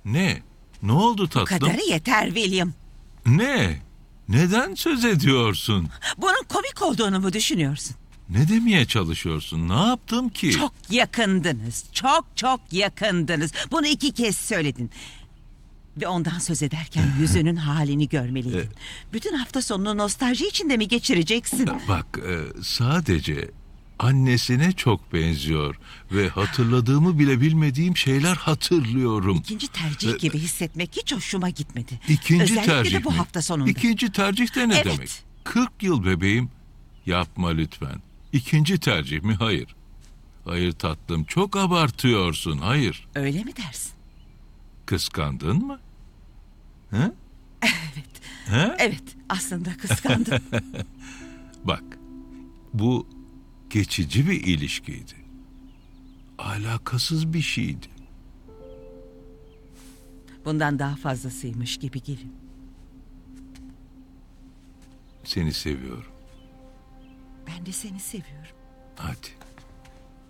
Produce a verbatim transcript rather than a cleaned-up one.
Ne? Ne oldu Bu tatlım? kadarı yeter William. Ne? Neden söz ediyorsun? Bunun komik olduğunu mu düşünüyorsun? Ne demeye çalışıyorsun? Ne yaptım ki? Çok yakındınız. Çok çok yakındınız. Bunu iki kez söyledin. Ve ondan söz ederken yüzünün halini görmeliydin. Bütün hafta sonunu nostalji içinde mi geçireceksin? Bak, e, sadece annesine çok benziyor ve hatırladığımı bile bilmediğim şeyler hatırlıyorum. İkinci tercih gibi hissetmek hiç hoşuma gitmedi. İkinci Özellikle tercih de bu mi? hafta sonunda. İkinci tercih de ne Evet. demek? kırk yıl bebeğim. Yapma lütfen. İkinci tercih mi? Hayır. Hayır tatlım, çok abartıyorsun. Hayır. Öyle mi dersin? Kıskandın mı? He? Evet. He? Evet, aslında kıskandım. Bak, bu geçici bir ilişkiydi. Alakasız bir şeydi. Bundan daha fazlasıymış gibi geliyor. Seni seviyorum. Ben de seni seviyorum. Hadi.